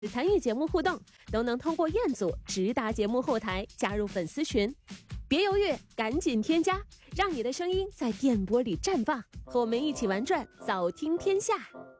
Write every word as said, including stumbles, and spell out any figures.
参与节目互动，都能通过彦祖直达节目后台加入粉丝群。别犹豫，赶紧添加，让你的声音在电波里绽放，和我们一起玩转早听天下。